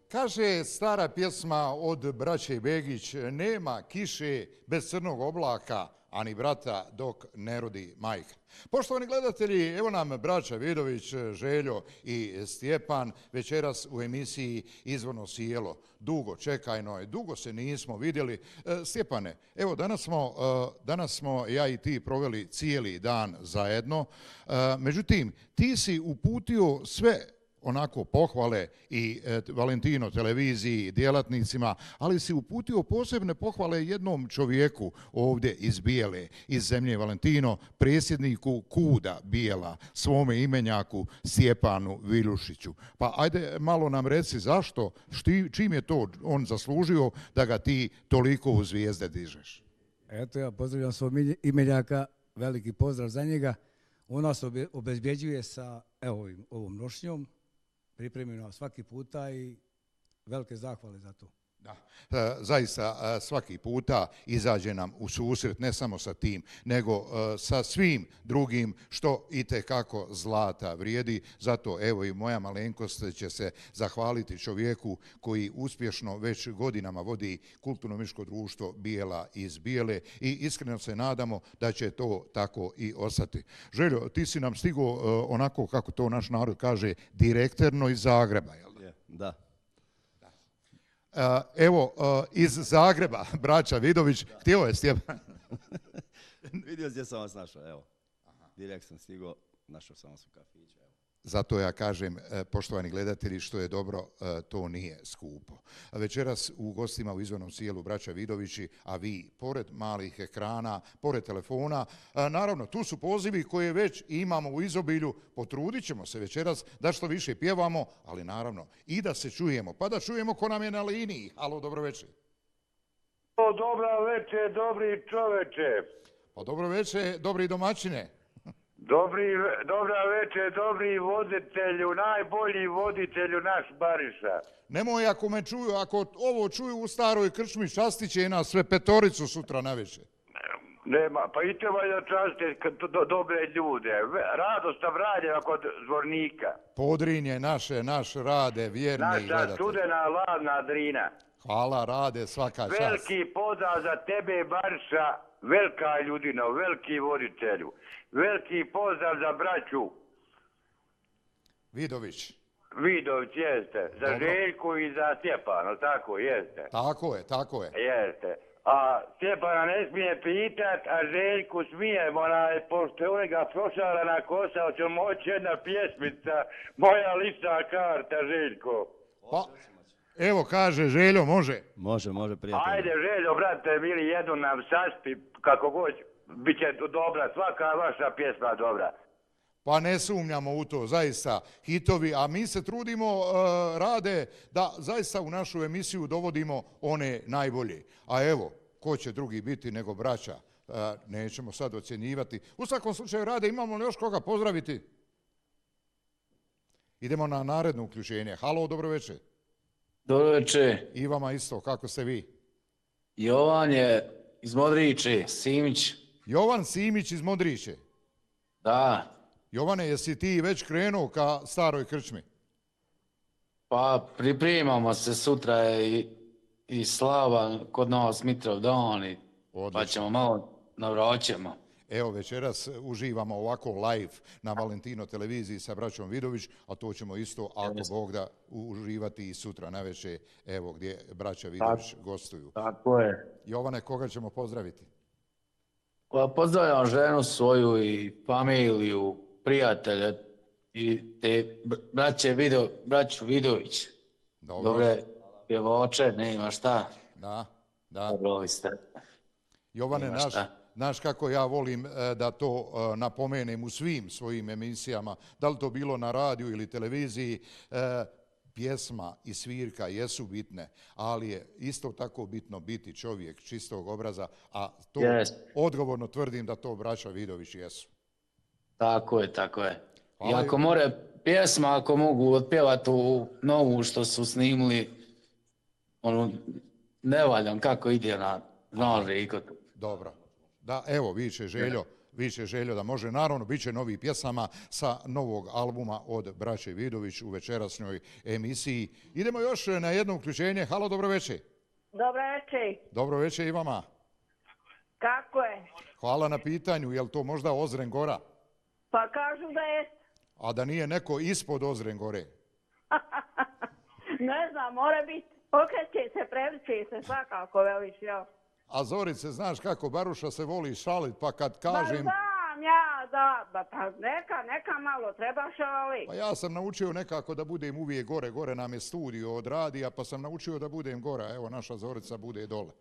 Kaže stara pjesma od braće Begić, nema kiše bez crnog oblaka, ani brata dok ne rodi majka. Poštovani gledatelji, evo nam braća Vidović, Željo i Stjepan večeras u emisiji Izvorno sjelo. Dugo čekajno je, dugo se nismo vidjeli. Stjepane, evo danas smo ja i ti proveli cijeli dan zajedno. Međutim, ti si uputio sve onako pohvale i Valentino televiziji, djelatnicima, ali si uputio posebne pohvale jednom čovjeku ovdje iz Bijele, iz zemlje Valentino, predsjedniku KUD-a Bijela, svome imenjaku Stjepanu Viljušiću. Pa ajde malo nam reci zašto, čim je to on zaslužio da ga ti toliko u zvijezde dižeš? Eto, ja pozdravljam svog imenjaka, veliki pozdrav za njega. On nas obezbjeđuje sa ovom nošnjom, pripremljeno svaki puta i velike zahvale za to. Da, zaista svaki puta izađe nam u susret, ne samo sa tim, nego sa svim drugim što itekako zlata vrijedi. Zato evo i moja malenkost će se zahvaliti čovjeku koji uspješno već godinama vodi kulturno-umjetničko društvo Bijela iz Bijele i iskreno se nadamo da će to tako i ostati. Željo, ti si nam stigo onako, kako to naš narod kaže, direktorno iz Zagreba, jel da? Da. Evo, iz Zagreba, braća Vidović, htio je Stjepan. Vidio gdje sam vas našao, evo. Direkt sam stigao, našao sam vas u kafiću, evo. Zato ja kažem, poštovani gledatelji, što je dobro, to nije skupo. Večeras u gostima u Izvornom sjelu braća Vidovići, a vi, pored malih ekrana, pored telefona, naravno, tu su pozivi koje već imamo u izobilju, potrudit ćemo se večeras da što više pjevamo, ali naravno i da se čujemo, pa da čujemo ko nam je na liniji. Halo, dobro večer. Dobra večer, dobri čoveče. Pa dobro večer, dobri domaćine. Dobra večer, dobri voditelju, najbolji voditelju naš Bariša. Nemoj ako me čuju, ako ovo čuju u staroj krčmi, častit će nas sve petoricu sutra na večer. Nema, pa i treba da častite dobre ljude. Radostan Rađeva kod Zvornika. Podrinje naš Rade, vjerni gledatelj. Naša studena ladna Drina. Hvala Rade, svaka čast. Veliki pozdrav za tebe Bariša, velika ljudino, veliki voditelju. Veliki pozdrav za braću Vidović. Vidović, jeste. Za Dobro. Željku i za Stjepana, tako jeste. Tako je. Jeste. A Stjepana ne smije pitat, a Željku smije, pošto je onega prošarana kosa, će moći jedna pjesmica, moja lična karta, Željko. Pa, evo kaže Željo, može? Može, prijatelj. Ajde, Željo, brate, mili, jednu nam saspi, kako god, bit će dobra, svaka vaša pjesma dobra. Pa ne sumnjamo u to, zaista hitovi, a mi se trudimo, Rade, da zaista u našu emisiju dovodimo one najbolje. A evo, ko će drugi biti nego braća, nećemo sad ocjenjivati. U svakom slučaju, Rade, imamo li još koga pozdraviti? Idemo na naredno uključenje. Halo, dobro večer. Dobro večer. I vama isto, kako ste vi? Jovan je iz Modriče, Simić. Jovan Simić iz Modriće. Da. Jovane, jesi ti već krenuo ka staroj krčmi? Pa pripremamo se, sutra je i slava kod nas Mitrov dan, pa ćemo malo navraćemo. Evo, večeras uživamo ovako live na Valentino televiziji sa braćom Vidović, a to ćemo isto, ako Bog da, uživati i sutra navečer, evo gdje braća Vidović gostuju. Tako je. Jovane, koga ćemo pozdraviti? Pa pozdravljam ženu svoju i familiju, prijatelja i te braću Vidović. Dobre pjevače, nema šta. Da. Dobro ste. Jovane, znaš kako ja volim da to napomenem u svim svojim emisijama, da li to bilo na radiju ili televiziji, pjesma i svirka jesu bitne, ali je isto tako bitno biti čovjek čistog obraza, a to odgovorno tvrdim da to braća Vidović jesu. Tako je. I ako more pjesma, ako mogu otpjevati tu novu što su snimili, ne valjam kako ide na žanri i kod. Dobro. Da, evo, viče Željo, više Željo da može. Naravno, bit će novih pjesama sa novog albuma od braće Vidović u večerasnjoj emisiji. Idemo još na jedno uključenje. Halo, dobro večer. Dobro večer. Dobro večer i vama. Kako je? Hvala na pitanju. Je li to možda Ozren Gora? Pa kažu da je. A da nije neko ispod Ozren Gore? Ne znam, mora biti. Okreće se, prevrće se, svakako veliš, ja. A Zorice, znaš kako Baruša se voli šalit, pa kad Pa kažem... znam, ja, da, pa neka malo treba šalit. Pa ja sam naučio nekako da budem uvijek gore, gore nam je studio od radija, pa sam naučio da budem gore, evo naša Zorica bude dole.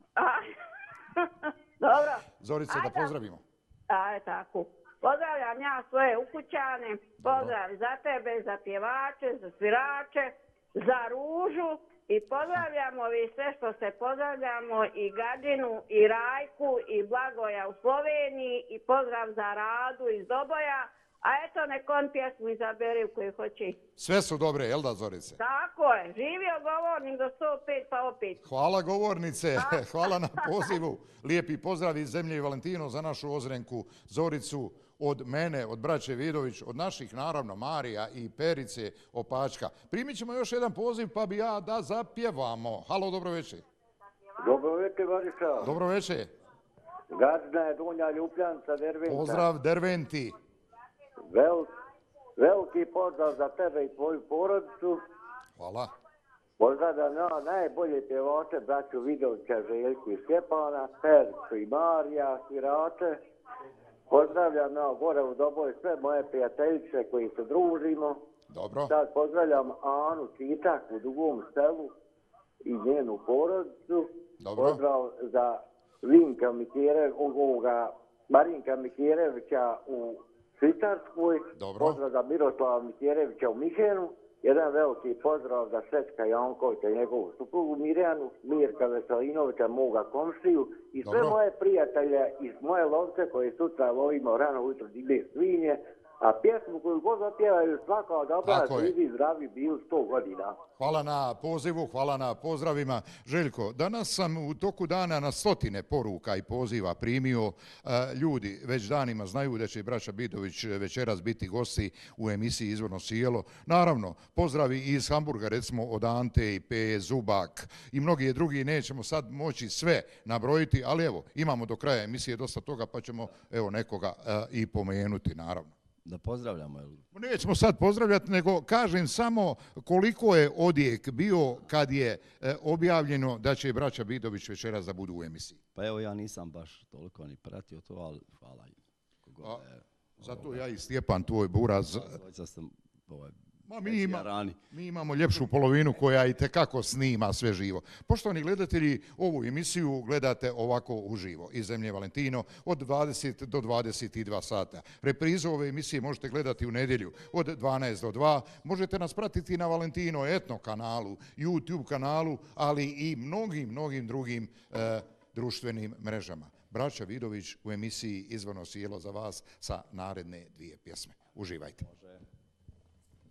Dobro. Zorice, da pozdravimo. Ajde, tako. Pozdravljam ja svoje ukućane, pozdrav za tebe, za pjevače, za svirače, za Ružu i pozdravljamo vi sve što se pozdravljamo i Gadinu, i Rajku, i Blagoja u Sloveniji i pozdrav za Radu iz Doboja, a eto nek on pjesmu izaberi u koju hoće. Sve su dobre, jel da, Zorice? Tako je, živio govornik do 105 pa opet. Hvala govornice, hvala na pozivu. Lijepi pozdrav iz zemlje i Valentino za našu Ozrenku Zoricu, od mene, od braće Vidović, od naših, naravno, Marija i Perice Opačka. Primit ćemo još jedan poziv, pa bi ja da zapjevamo. Halo, dobro večer. Dobro večer, Variša. Dobro večer. Gazna je Donja Ljubljanca, Derventa. Pozdrav, Derventi. Veliki pozdrav za tebe i tvoju porodicu. Hvala. Pozdravljam na najbolje pjevače, braću Vidovića, Željku i Stjepana, Pericu i Marija, svirače. Pozdravljam na gore u Doboj sve moje prijateljice koji se družimo. Dobro. Sad pozdravljam Anu Čitak u Dugom selu i njenu porodicu. Dobro. Pozdrav za Marinka Mikjerevića u Švicarskoj. Dobro. Pozdrav za Miroslava Mikjerevića u Mihenu. Jedan veliki pozdrav za Srećka Jankovića i njegovu suprugu Mirjanu, Mirka Veselinovića, moga komšiju i sve moje prijatelje iz moje lovce koje sutra lovimo rano ujutro divlje svinje, a pjesmu koju god zapjevaju svaka dobra, živi, zdravi, bili 100 godina. Hvala na pozivu, hvala na pozdravima. Željko, danas sam u toku dana na stotine poruka i poziva primio. Ljudi već danima znaju da će braća Vidović večeras biti gosti u emisiji Izvorno sjelo. Naravno, pozdravi iz Hamburga, recimo od Ante i P. Zubak i mnogi drugi, nećemo sad moći sve nabrojiti, ali evo, imamo do kraja emisije dosta toga, pa ćemo evo nekoga i pomenuti, naravno. Da pozdravljamo. Nećemo sad pozdravljati, nego kažem samo koliko je odjek bio kad je objavljeno da će braća Vidović večeras da budu u emisiji. Pa evo, ja nisam baš toliko ni pratio to, ali hvala im. Zato ja i Stjepan, tvoj buraz. Mi imamo ljepšu polovinu koja i tekako snima sve živo. Poštovani gledatelji, ovu emisiju gledate ovako uživo iz zemlje Valentino od 20 do 22 sata. Reprizu ove emisije možete gledati u nedjelju od 12 do 2. Možete nas pratiti na Valentino Etno kanalu, YouTube kanalu, ali i mnogim drugim društvenim mrežama. Braća Vidović u emisiji Izvorno sjelo za vas sa naredne 2 pjesme. Uživajte.